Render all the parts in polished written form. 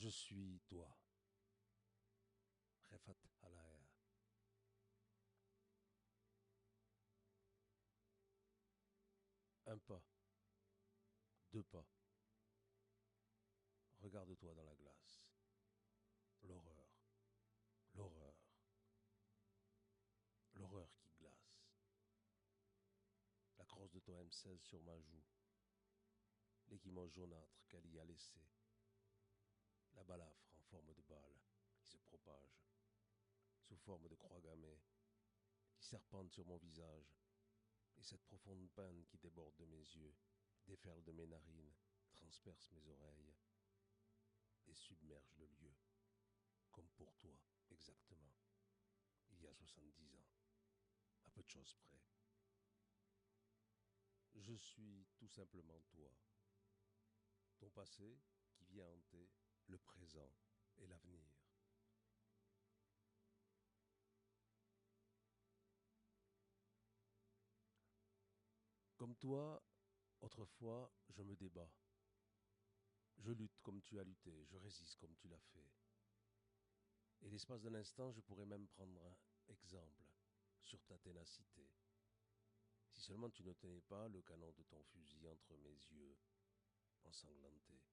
Je suis toi. Refat Halaya. Un pas, deux pas. Regarde-toi dans la glace. L'horreur, l'horreur, l'horreur qui glace. La crosse de ton M16 sur ma joue. L'équimaux jaunâtre qu'elle y a laissé. La balafre en forme de balle qui se propage. Sous forme de croix gammée. Qui serpente sur mon visage. Et cette profonde peine qui déborde de mes yeux. Déferle de mes narines. Transperce mes oreilles. Et submerge le lieu. Comme pour toi, exactement. Il y a 70 ans. À peu de choses près. Je suis tout simplement toi. Ton passé qui vient hanter le présent et l'avenir. Comme toi, autrefois, je me débat. Je lutte comme tu as lutté, je résiste comme tu l'as fait. Et l'espace d'un instant, je pourrais même prendre un exemple sur ta ténacité. Si seulement tu ne tenais pas le canon de ton fusil entre mes yeux ensanglantés.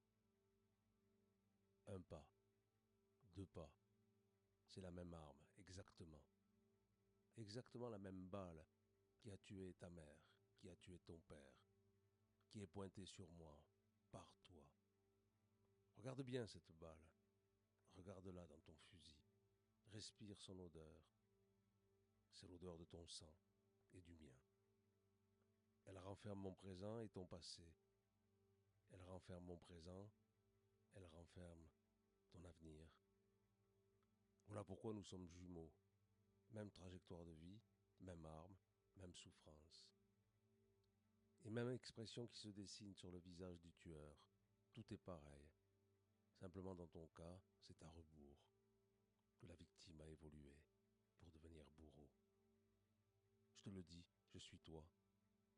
Un pas, deux pas, c'est la même arme, exactement. Exactement la même balle qui a tué ta mère, qui a tué ton père, qui est pointée sur moi, par toi. Regarde bien cette balle, regarde-la dans ton fusil, respire son odeur, c'est l'odeur de ton sang et du mien. Elle renferme mon présent et ton passé, elle renferme mon présent, elle renferme ton avenir. Voilà pourquoi nous sommes jumeaux, même trajectoire de vie, même arme, même souffrance. Et même expression qui se dessine sur le visage du tueur. Tout est pareil. Simplement dans ton cas, c'est à rebours que la victime a évolué pour devenir bourreau. Je te le dis, je suis toi.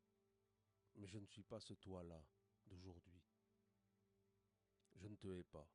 Mais je ne suis pas ce toi-là d'aujourd'hui. Je ne te hais pas.